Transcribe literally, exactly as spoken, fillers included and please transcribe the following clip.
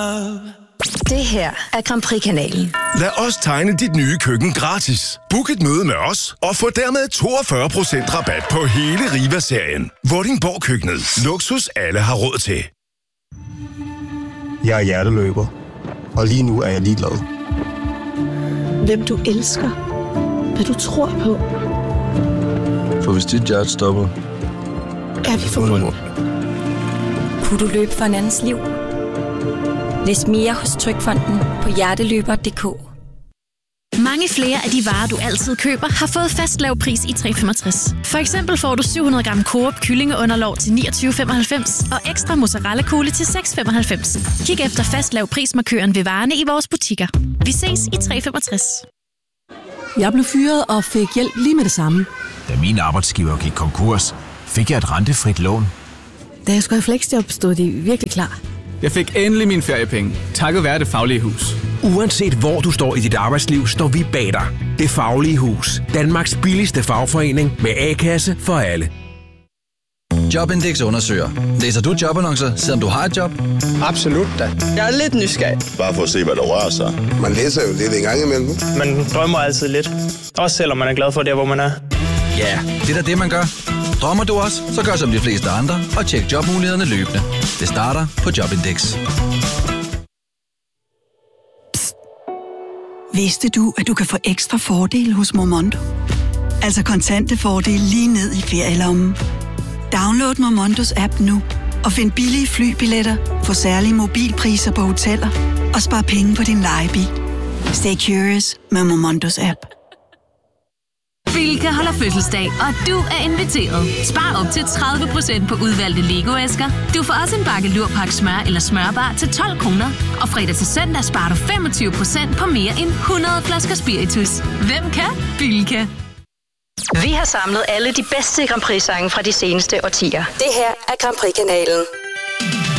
Det her er Grand Prix-kanalen. Lad os tegne dit nye køkken gratis. Book et møde med os og få dermed toogfyrre procent rabat på hele Riva-serien. Vordingborg Køkkenet. Luksus alle har råd til. Jeg er hjerteløber, og lige nu er jeg ligeglad. Hvem du elsker. Hvad du tror på. For hvis dit hjerte stopper, er vi forbundet. Kunne du løbe for en andens liv? Læs mere hos Trygfonden på hjerteløber punktum d k. Mange flere af de varer, du altid køber, har fået fast lav pris i tre femogtres. For eksempel får du syv hundrede gram Coop kyllingeunderlov til niogtyve femoghalvfems og ekstra mozzarella cola til seks femoghalvfems. Kig efter fast lav prismarkøren ved varerne i vores butikker. Vi ses i tre femogtres. Jeg blev fyret og fik hjælp lige med det samme. Da min arbejdsgiver gik konkurs, fik jeg et rentefrit lån. Da jeg skulle have fleksjob, stod de virkelig klar. Jeg fik endelig mine feriepenge, takket være Det Faglige Hus. Uanset hvor du står i dit arbejdsliv, står vi bag dig. Det Faglige Hus. Danmarks billigste fagforening med A-kasse for alle. Jobindex undersøger. Læser du jobannoncer, selvom du har et job? Absolut da. Jeg er lidt nysgerrig. Bare for at se, hvad der rører sig. Man læser jo lidt en gang imellem. Man drømmer altid lidt. Også selvom man er glad for det, hvor man er. Ja, det er da det, man gør. Drømmer du også, så gør som de fleste andre og tjek jobmulighederne løbende. Det starter på Jobindex. Psst. Vidste du, at du kan få ekstra fordele hos Momondo? Altså kontante fordele lige ned i ferielommen. Download Momondos app nu og find billige flybilletter, få særlige mobilpriser på hoteller og spar penge på din lejebil. Stay curious med Momondos app. Bilka holder fødselsdag, og du er inviteret. Spar op til tredive procent på udvalgte Lego-æsker. Du får også en bakke lurpak smør eller smørbar til tolv kroner. Og fredag til søndag sparer du femogtyve procent på mere end hundrede flasker spiritus. Hvem kan? Bilka. Vi har samlet alle de bedste Grand Prix-sange fra de seneste årtier. Det her er Grand Prix-kanalen.